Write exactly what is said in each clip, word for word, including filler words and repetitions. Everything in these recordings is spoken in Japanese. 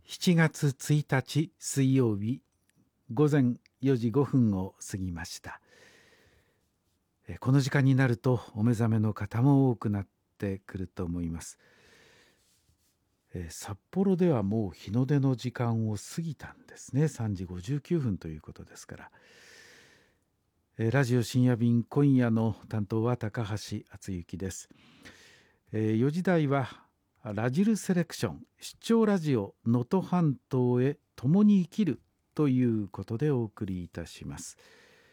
しちがつついたち水曜日ごぜんよじごふんを過ぎました。この時間になるとお目覚めの方も多くなってくると思います。札幌ではもう日の出の時間を過ぎたんですね。さんじごじゅうきゅうふんということですから。ラジオ深夜便、今夜の担当は高橋敦之です。よじ台はラジルセレクション出張ラジオ能登半島へ共に生きるということでお送りいたします。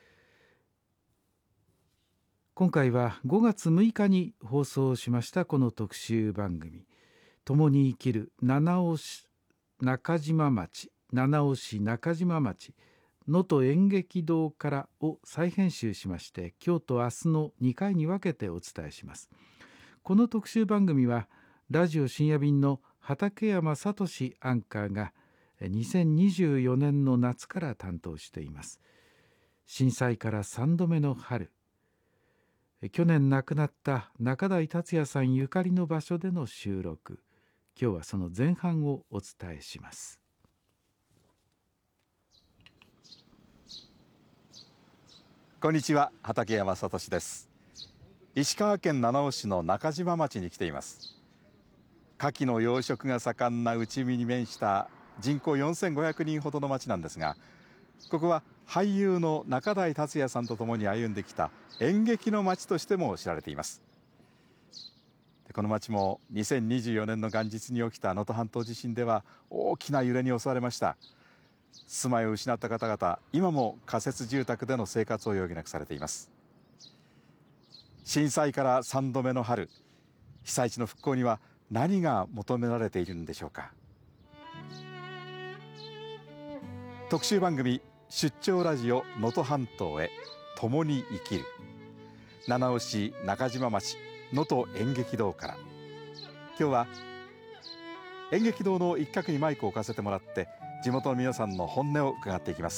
今回はごがつむいかに放送しましたこの特集番組、共に生きる七尾市中島町七尾市中島町能登演劇堂からを再編集しまして、今日と明日のにかいに分けてお伝えします。この特集番組はラジオ深夜便の畠山聡アンカーがにせんにじゅうよねんの夏から担当しています。震災からさんどめの春、去年亡くなった中台達也さんゆかりの場所での収録、今日はその前半をお伝えします。 こんにちは、畠山聡です。石川県七尾市の中島町に来ています。牡蠣の養殖が盛んな内海に面した人口よんせんごひゃくにんほどの町なんですが、ここは俳優の中台達也さんと共に歩んできた演劇の町としても知られています。この町もにせんにじゅうよねんの元日に起きた能登半島地震では大きな揺れに襲われました。住まいを失った方々、今も仮設住宅での生活を余儀なくされています。震災からさんどめの春、被災地の復興には何が求められているんでしょうか。特集番組出張ラジオ能登半島へ共に生きる、七尾市中島町能登演劇堂から。今日は演劇堂の一角にマイクを置かせてもらって地元の皆さんの本音を伺っていきます。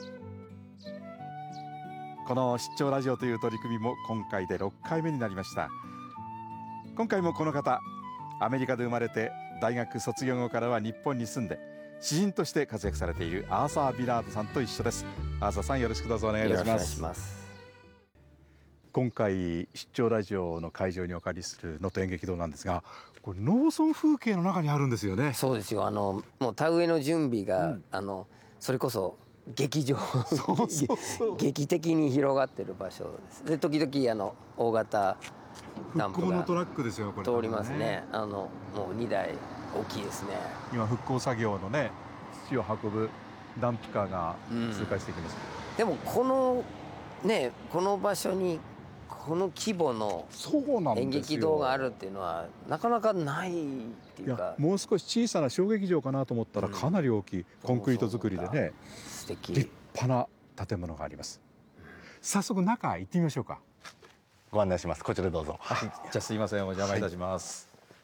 この出張ラジオという取り組みも今回でろっかいめになりました。今回もこの方、アメリカで生まれて大学卒業後からは日本に住んで詩人として活躍されているアーサー・ビラードさんと一緒です。アーサーさん、よろしくどうぞお願いいたします。よろしくお願いします。今回出張ラジオの会場にお借りする能登演劇堂なんですが、これ農村風景の中にあるんですよね。 そうですよ。あのもう田植えの準備が、うん、あのそれこそ劇場そうそうそう劇的に広がってる場所です。で時々あの大型ダンプが復興のトラックですよ、これ、 通りますね。あのもうにだい大きいですね。 今復興作業のね、土を運ぶダンプカーが通過していきます、 うん、でもこのねこの場所にこの規模の演劇堂があるっていうのはなかなかないっていうか、 いやもう少し小さな小劇場かなと思ったらかなり大きい、うん、コンクリート造りでね、 素敵立派な建物があります、うん、早速中行ってみましょうか。 ご案内します。こちらどうぞ。 はい、じゃあすいません、お邪魔いたします、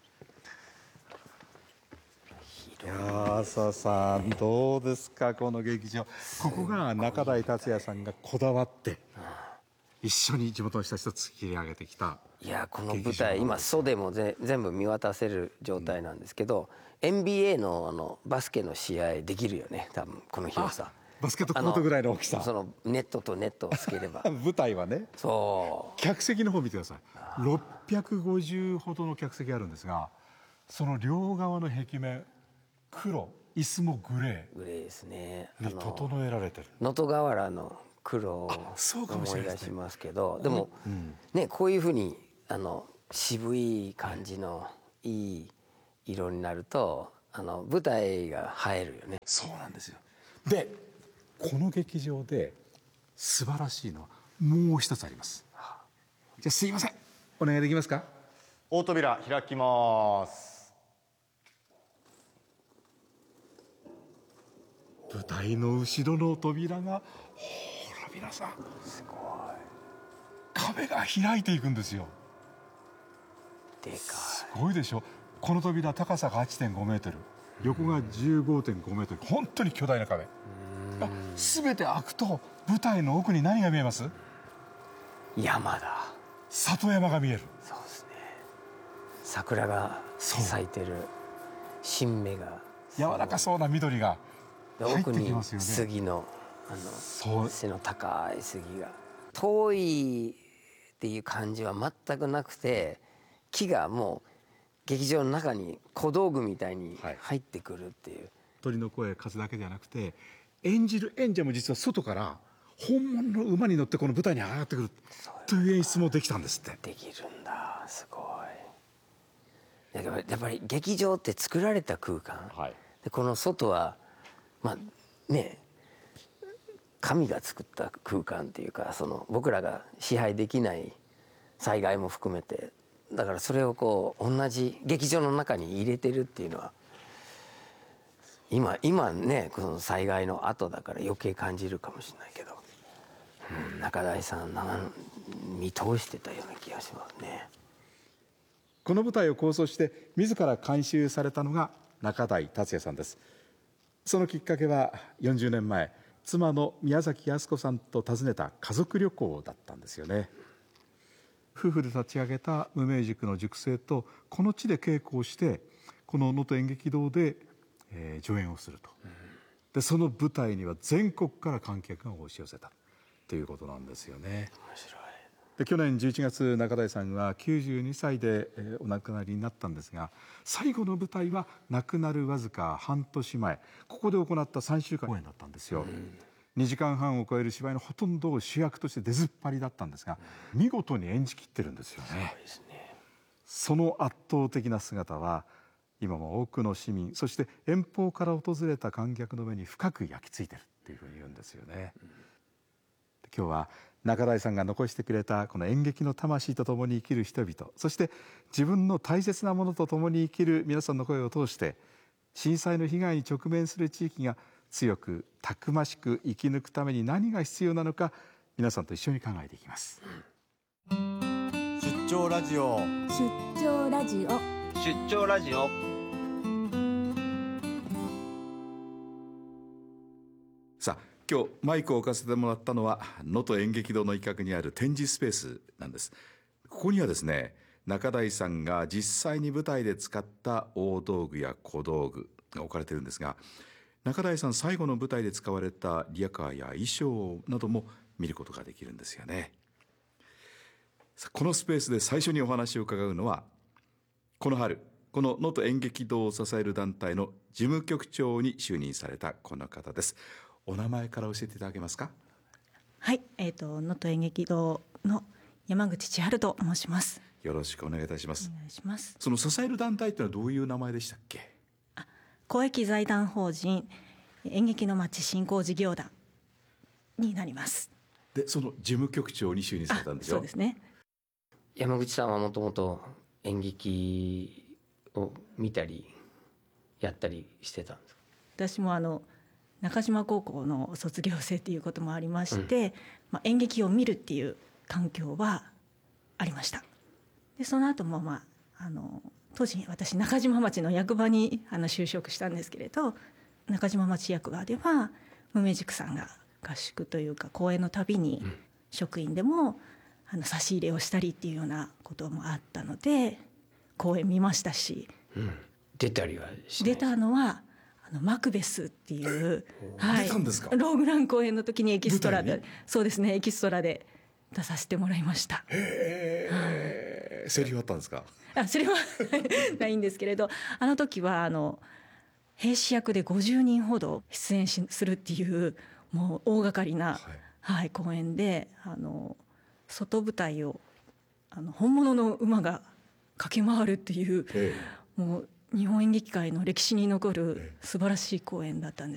はい、いや朝さんどうですか、この劇場。ここが中台達也さんがこだわって一緒に地元の人たちと切り上げてきた。 いやこの舞台今袖もぜ全部見渡せる状態なんですけど、うん、エヌビーエー の, あのバスケの試合できるよね、多分この広さ。 バスケットコートぐらいの大きさ。 そのネットとネットをつければ舞台はね。 そう客席の方見てください。ろっぴゃくごじゅうほどの客席あるんですが、その両側の壁面黒、椅子もグレーグレーですねに整えられてる。 能登河原の黒を思い出しますけど、でも、うん、ねこういうふうにあの渋い感じのいい色になるとあの舞台が映えるよね。 そうなんですよ。でこの劇場で素晴らしいのはもう一つあります。じゃあすいません、お願いできますか。 大扉開きます。 舞台の後ろの扉が、ほら皆さんすごい、 壁が開いていくんですよ。 でかい。 すごいでしょ。この扉高さが はちてんごメートル、横が じゅうごてんごメートル、本当に巨大な壁。すべて開くと舞台の奥に何が見えます？ 山だ。 里山が見える。 そうですね。桜が咲いてる、新芽が柔らかそうな緑が入って奥にきますよね。 杉のあそうの背の高い杉が遠いっていう感じは全くなくて、木がもう劇場の中に小道具みたいに入ってくるっていう、はい、 鳥の声風だけではなくて演じる演者も実は外から本物の馬に乗ってこの舞台に上がってくるという演出もできたんですって。 できるんだ、すごい。だからやっぱり劇場って作られた空間、はい、でこの外はまあね神が作った空間っていうか、その僕らが支配できない災害も含めて、だからそれをこう同じ劇場の中に入れてるっていうのは今今ねこの災害の後だから余計感じるかもしれないけど、うん、中台さんなん見通してたような気がしますね。 この舞台を構想して自ら監修されたのが中台達也さんです。そのきっかけはよんじゅうねんまえ、妻の宮崎靖子さんと訪ねた家族旅行だったんですよね。夫婦で立ち上げた無名塾の塾生とこの地で稽古をしてこの能登演劇堂で、えー、上演をすると、うん、でその舞台には全国から観客が押し寄せたということなんですよね。 面白い。 で去年じゅういちがつ中台さんはきゅうじゅうにさいで、えー、お亡くなりになったんですが、最後の舞台は亡くなるわずか半年前ここで行ったさんしゅうかん公演だったんですよ、うん、にじかんはんを超える芝居のほとんどを主役として出ずっぱりだったんですが、見事に演じきってるんですよね。 そうですね。 その圧倒的な姿は今も多くの市民、そして遠方から訪れた観客の目に深く焼き付いてるっていうふうに言うんですよね、うん、今日は中台さんが残してくれたこの演劇の魂とともに生きる人々、そして自分の大切なものとともに生きる皆さんの声を通して震災の被害に直面する地域が強くたくましく生き抜くために何が必要なのか、皆さんと一緒に考えていきます。 出張ラジオ出張ラジオ出張ラジオ。 さあ今日マイクを置かせてもらったのは能登演劇堂の一角にある展示スペースなんです。ここにはですね、中台さんが実際に舞台で使った大道具や小道具が置かれているんですが、中台さん最後の舞台で使われたリヤカーや衣装なども見ることができるんですよね。このスペースで最初にお話を伺うのは、この春この能登演劇堂を支える団体の事務局長に就任されたこの方です。お名前から教えていただけますか？ はい、えーと、能登演劇堂の山口千春と申します。 よろしくお願いいたします。 お願いします。 その支える団体というのはどういう名前でしたっけ？ あ、公益財団法人演劇の街振興事業団になります。 でその事務局長に就任されたんでしょ？ そうですね。 山口さんはもともと演劇を見たりやったりしてたんですか？ 私もあの中島高校の卒業生っていうこともありまして、うんまあ、演劇を見るっていう環境はありました。でその後も、まあ、あの当時私中島町の役場にあの就職したんですけれど、中島町役場では無名塾さんが合宿というか公演のたびに職員でもあの差し入れをしたりっていうようなこともあったので公演見ましたし、 うん、出たりはしない。 出たのはあのマクベスっていう、 はい、出たんですか？ ローグラン公演の時にエキストラで、そうですね、エキストラで出させてもらいました。 へえ、はい、セリフあったんですか？ あ、セリフはないんですけれど、あの時はあの兵士役でごじゅうにんほど出演しするっていうもう大掛かりな、はいはい、公演で、あの外舞台をあの本物の馬が駆け回るっていう、もう日本演劇界の歴史に残る素晴らしい公演だったんです。